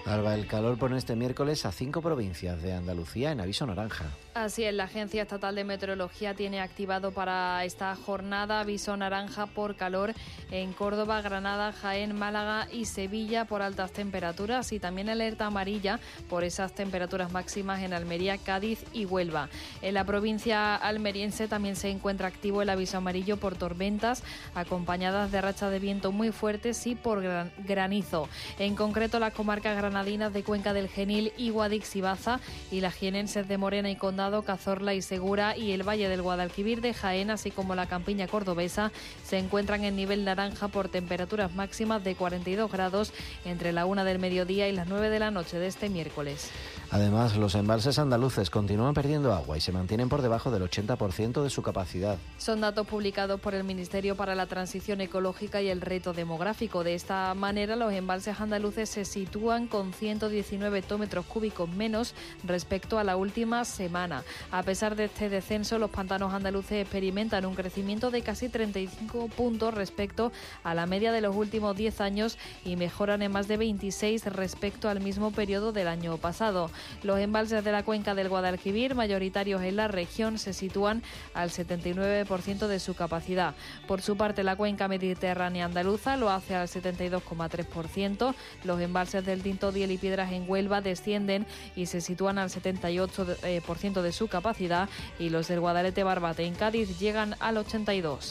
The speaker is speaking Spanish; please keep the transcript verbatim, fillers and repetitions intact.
Alba, el calor pone este miércoles a cinco provincias de Andalucía en aviso naranja. Así es, la Agencia Estatal de Meteorología tiene activado para esta jornada aviso naranja por calor en Córdoba, Granada, Jaén, Málaga y Sevilla por altas temperaturas, y también alerta amarilla por esas temperaturas máximas en Almería, Cádiz y Huelva. En la provincia almeriense también se encuentra activo el aviso amarillo por tormentas acompañadas de rachas de viento muy fuertes y por gran, granizo. En concreto, las comarcas granadinas de Cuenca del Genil y Guadix y Baza, y las jienenses de Morena y Condado, Cazorla y Segura, y el Valle del Guadalquivir de Jaén, así como la campiña cordobesa, se encuentran en nivel naranja por temperaturas máximas de cuarenta y dos grados entre la una del mediodía y las nueve de la noche de este miércoles. Además, los embalses andaluces continúan perdiendo agua y se mantienen por debajo del ochenta por ciento de su capacidad. Son datos publicados por el Ministerio para la Transición Ecológica y el Reto Demográfico. De esta manera, los embalses andaluces se sitúan con ciento diecinueve hectómetros cúbicos menos respecto a la última semana. A pesar de este descenso, los pantanos andaluces experimentan un crecimiento de casi treinta y cinco puntos respecto a la media de los últimos diez años y mejoran en más de veintiséis respecto al mismo periodo del año pasado. Los embalses de la cuenca del Guadalquivir, mayoritarios en la región, se sitúan al setenta y nueve por ciento de su capacidad. Por su parte, la cuenca mediterránea andaluza lo hace al setenta y dos coma tres por ciento. Los embalses del Tinto, Diel y Piedras en Huelva descienden y se sitúan al setenta y ocho por ciento de su capacidad, y los del Guadalete Barbate en Cádiz llegan al ochenta y dos.